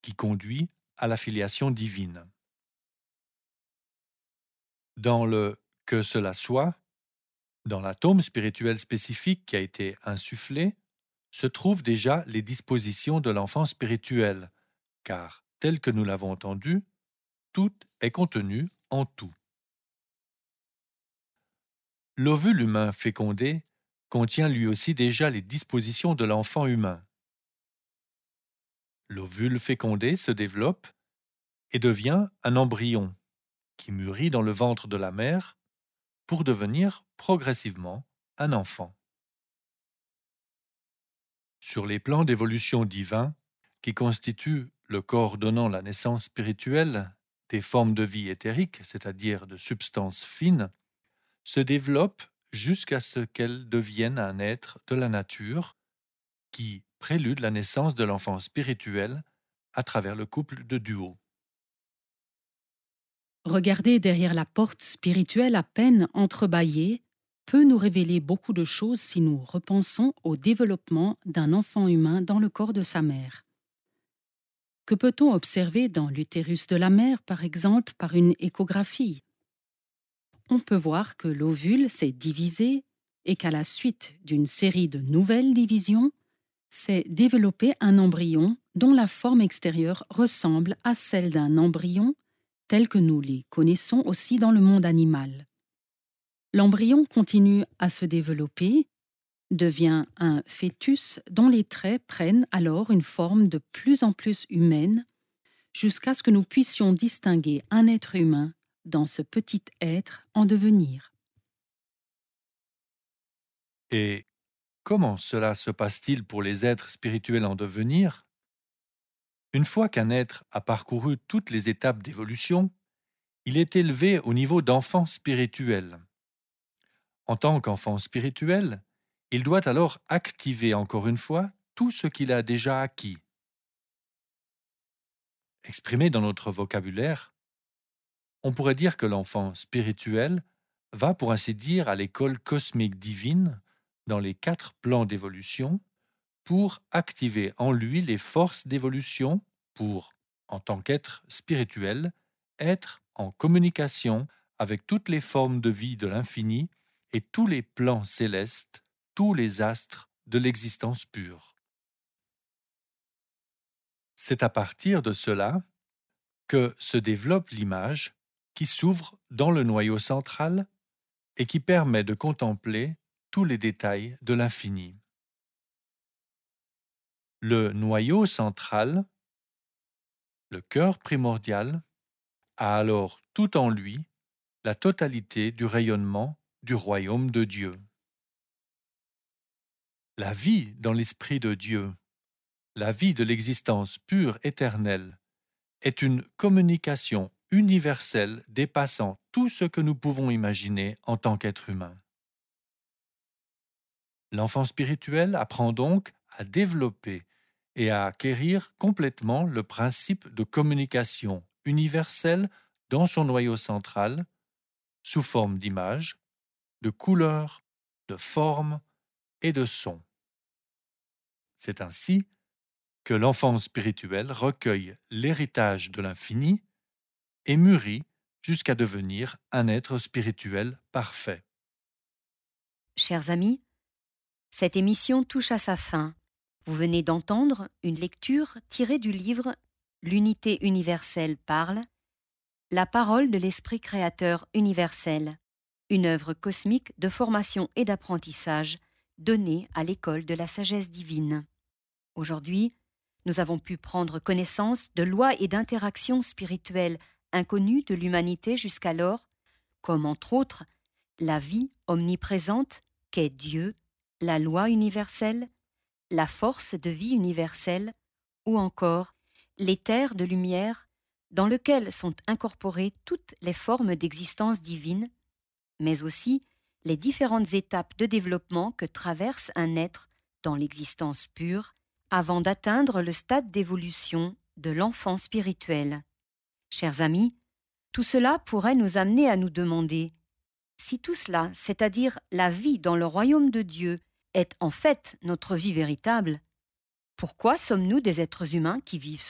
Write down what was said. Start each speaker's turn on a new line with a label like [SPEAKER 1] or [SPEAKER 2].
[SPEAKER 1] qui conduit à la filiation divine. Dans le que cela soit, dans l'atome spirituel spécifique qui a été insufflé, se trouvent déjà les dispositions de l'enfant spirituel, car, tel que nous l'avons entendu, tout est contenu en tout. L'ovule humain fécondé contient lui aussi déjà les dispositions de l'enfant humain. L'ovule fécondé se développe et devient un embryon qui mûrit dans le ventre de la mère pour devenir progressivement un enfant. Sur les plans d'évolution divin, qui constituent le corps donnant la naissance spirituelle des formes de vie éthériques, c'est-à-dire de substances fines, se développent jusqu'à ce qu'elles deviennent un être de la nature qui prélude la naissance de l'enfant spirituel à travers le couple de duo.
[SPEAKER 2] Regarder derrière la porte spirituelle à peine entrebâillée peut nous révéler beaucoup de choses si nous repensons au développement d'un enfant humain dans le corps de sa mère. Que peut-on observer dans l'utérus de la mère, par exemple, par une échographie? On peut voir que l'ovule s'est divisé et qu'à la suite d'une série de nouvelles divisions, s'est développé un embryon dont la forme extérieure ressemble à celle d'un embryon tel que nous les connaissons aussi dans le monde animal. L'embryon continue à se développer, devient un fœtus dont les traits prennent alors une forme de plus en plus humaine, jusqu'à ce que nous puissions distinguer un être humain dans ce petit être en devenir.
[SPEAKER 1] Et comment cela se passe-t-il pour les êtres spirituels en devenir? Une fois qu'un être a parcouru toutes les étapes d'évolution, il est élevé au niveau d'enfant spirituel. En tant qu'enfant spirituel, il doit alors activer encore une fois tout ce qu'il a déjà acquis. Exprimé dans notre vocabulaire, on pourrait dire que l'enfant spirituel va pour ainsi dire à l'école cosmique divine dans les 4 plans d'évolution pour activer en lui les forces d'évolution pour, en tant qu'être spirituel, être en communication avec toutes les formes de vie de l'infini et tous les plans célestes, tous les astres de l'existence pure. C'est à partir de cela que se développe l'image qui s'ouvre dans le noyau central et qui permet de contempler tous les détails de l'infini. Le noyau central, le cœur primordial, a alors tout en lui la totalité du rayonnement du royaume de Dieu. La vie dans l'Esprit de Dieu, la vie de l'existence pure éternelle, est une communication universelle dépassant tout ce que nous pouvons imaginer en tant qu'être humain. L'enfant spirituel apprend donc à développer et à acquérir complètement le principe de communication universelle dans son noyau central, sous forme d'images, de couleurs, de formes et de sons. C'est ainsi que l'enfant spirituel recueille l'héritage de l'infini et mûrit jusqu'à devenir un être spirituel parfait.
[SPEAKER 3] Chers amis, cette émission touche à sa fin. Vous venez d'entendre une lecture tirée du livre L'unité universelle parle, la parole de l'Esprit créateur universel, une œuvre cosmique de formation et d'apprentissage donnée à l'école de la sagesse divine. Aujourd'hui, nous avons pu prendre connaissance de lois et d'interactions spirituelles inconnues de l'humanité jusqu'alors, comme entre autres la vie omniprésente qu'est Dieu, la loi universelle, la force de vie universelle, ou encore l'éther de lumière dans lequel sont incorporées toutes les formes d'existence divine, mais aussi les différentes étapes de développement que traverse un être dans l'existence pure avant d'atteindre le stade d'évolution de l'enfant spirituel. Chers amis, tout cela pourrait nous amener à nous demander si tout cela, c'est-à-dire la vie dans le royaume de Dieu, est en fait notre vie véritable, pourquoi sommes-nous des êtres humains qui vivent